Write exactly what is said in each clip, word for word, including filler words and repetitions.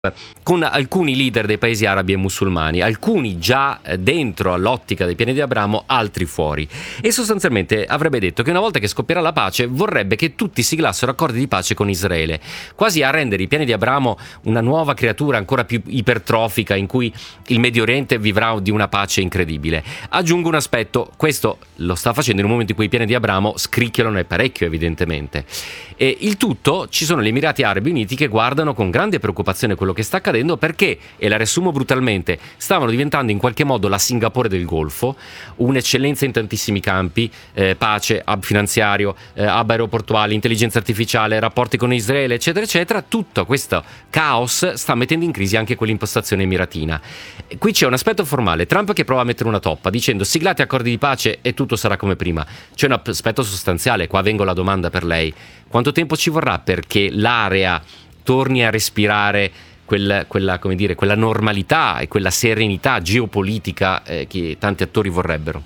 con alcuni leader dei paesi arabi e musulmani, alcuni già dentro all'ottica dei piani di Abramo, altri fuori, e sostanzialmente avrebbe detto che una volta che scoppierà la pace vorrebbe che tutti siglassero accordi di pace con Israele, quasi a rendere i piani di Abramo una nuova creatura ancora più ipertrofica in cui il Medio Oriente vivrà di una pace incredibile. Aggiungo un aspetto: questo lo sta facendo in un momento in cui i piani di Abramo scricchiolano e parecchio, evidentemente, e il tutto ci sono gli Emirati Arabi Uniti che guardano con grande preoccupazione quello che sta accadendo, perché, e la riassumo brutalmente, stavano diventando in qualche modo la Singapore del Golfo, un'eccellenza in tantissimi campi, eh, pace, hub finanziario, eh, hub aeroportuali, intelligenza artificiale, rapporti con Israele, eccetera eccetera. Tutto questo caos sta mettendo in crisi anche quell'impostazione emiratina. Qui c'è un aspetto formale: Trump che prova a mettere una toppa dicendo siglate accordi di pace e tutto sarà come prima. C'è un aspetto sostanziale, qua vengo alla domanda per lei: quanto tempo ci vorrà perché l'area torni a respirare quella, quella, come dire, quella normalità e quella serenità geopolitica eh, che tanti attori vorrebbero?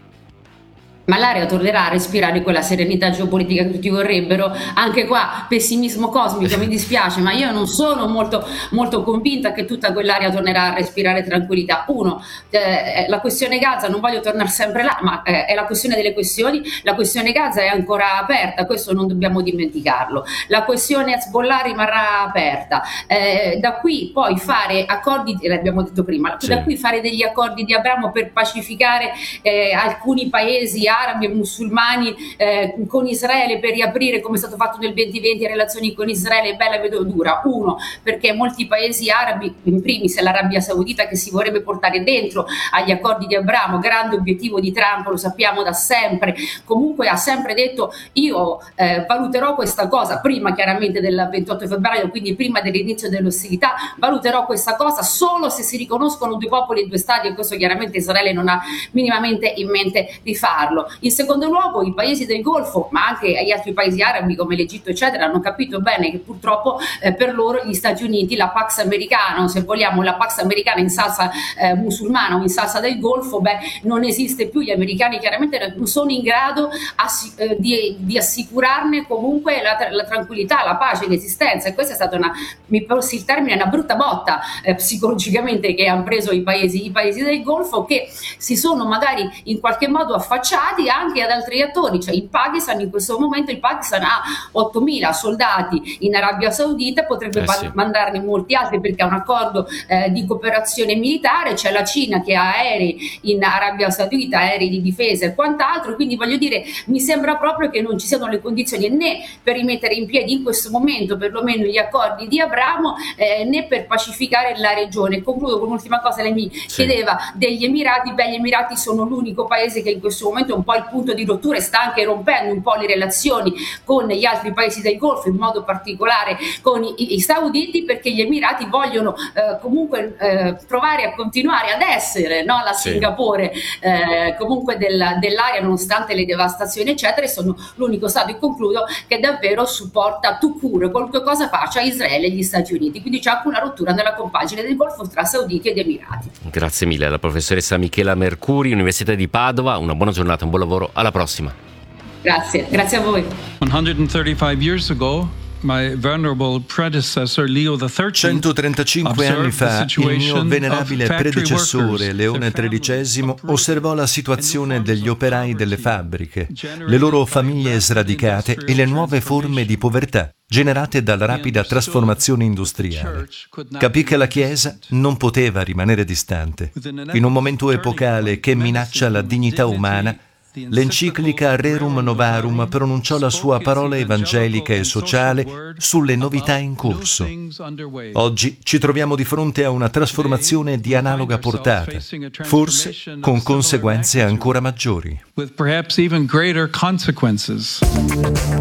Ma l'area tornerà a respirare quella serenità geopolitica che tutti vorrebbero? Anche qua pessimismo cosmico, mi dispiace, ma io non sono molto, molto convinta che tutta quell'area tornerà a respirare tranquillità. Uno, eh, la questione Gaza, non voglio tornare sempre là, ma eh, è la questione delle questioni. La questione Gaza è ancora aperta, questo non dobbiamo dimenticarlo. La questione Hezbollah rimarrà aperta. Eh, da qui poi fare accordi, l'abbiamo detto prima, sì. Da qui fare degli accordi di Abramo per pacificare eh, alcuni paesi arabi e musulmani eh, con Israele, per riaprire, come è stato fatto nel duemilaventi, relazioni con Israele, bella vedo dura. Uno, perché molti paesi arabi, in primis l'Arabia Saudita, che si vorrebbe portare dentro agli accordi di Abramo, grande obiettivo di Trump, lo sappiamo da sempre, comunque ha sempre detto io eh, valuterò questa cosa prima chiaramente del ventotto febbraio, quindi prima dell'inizio delle ostilità, valuterò questa cosa solo se si riconoscono due popoli e due stati, e questo chiaramente Israele non ha minimamente in mente di farlo. In secondo luogo, i paesi del Golfo, ma anche gli altri paesi arabi come l'Egitto eccetera, hanno capito bene che purtroppo eh, per loro gli Stati Uniti, la Pax Americana, se vogliamo la Pax Americana in salsa eh, musulmana o in salsa del Golfo, beh, non esiste più. Gli americani chiaramente non sono in grado assi- eh, di, di assicurarne comunque la, la tranquillità, la pace, l'esistenza, e questa è stata una, mi passi il termine, una brutta botta eh, psicologicamente che hanno preso i paesi, i paesi del Golfo, che si sono magari in qualche modo affacciati anche ad altri attori. Cioè il Pakistan, in questo momento il Pakistan ha ottomila soldati in Arabia Saudita, potrebbe eh sì. mandarne molti altri perché ha un accordo eh, di cooperazione militare. C'è la Cina che ha aerei in Arabia Saudita, aerei di difesa e quant'altro, quindi voglio dire, mi sembra proprio che non ci siano le condizioni né per rimettere in piedi in questo momento perlomeno gli accordi di Abramo eh, né per pacificare la regione. Concludo con un'ultima cosa: lei mi sì. chiedeva degli Emirati. Beh, gli Emirati sono l'unico paese che in questo momento è un po' il punto di rottura e sta anche rompendo un po' le relazioni con gli altri paesi del Golfo, in modo particolare con i, i sauditi, perché gli Emirati vogliono eh, comunque eh, provare a continuare ad essere, no, la sì. Singapore eh, comunque del, dell'area, nonostante le devastazioni eccetera, e sono l'unico stato, e concludo, che davvero supporta tout court qualunque cosa faccia Israele e gli Stati Uniti. Quindi c'è anche una rottura nella compagine del Golfo tra Sauditi ed Emirati. Grazie mille alla professoressa Michela Mercuri, Università di Padova. Una buona giornata, un buon lavoro, alla prossima. Grazie, grazie a voi. centotrentacinque years ago, my venerable predecessor Leo the thirteenth centotrentacinque anni fa, il mio venerabile predecessore Leone tredicesimo osservò la situazione degli operai delle fabbriche, le loro famiglie sradicate e le nuove forme di povertà generate dalla rapida trasformazione industriale. Capì che la Chiesa non poteva rimanere distante. In un momento epocale che minaccia la dignità umana, l'enciclica Rerum Novarum pronunciò la sua parola evangelica e sociale sulle novità in corso. Oggi ci troviamo di fronte a una trasformazione di analoga portata, forse con conseguenze ancora maggiori.